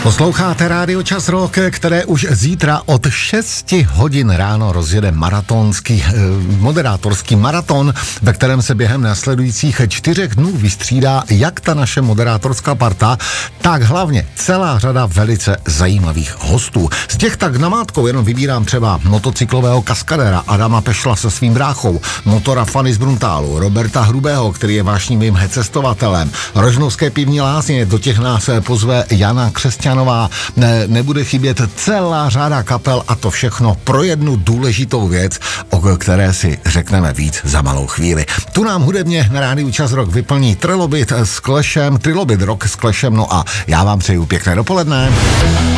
Posloucháte Rádio Čas Rock, které už zítra od 6 hodin ráno rozjede moderátorský maraton, ve kterém se během následujících 4 dnů vystřídá jak ta naše moderátorská parta, tak hlavně celá řada velice zajímavých hostů. Z těch tak namátkou jenom vybírám třeba motocyklového kaskadéra Adama Pešla se svým bráchou, motora Fanny z Bruntálu, Roberta Hrubého, který je vášnivým cestovatelem, Rožnovské pivní lázně, do těch nás pozve Jana Křesťanová, nebude chybět celá řada kapel a to všechno pro jednu důležitou věc, o které si řekneme víc za malou chvíli. Tu nám hudebně na Rádiu Čas Rock vyplní Trilobit Rock s Clashem, no a já vám přeju pěkné dopoledne.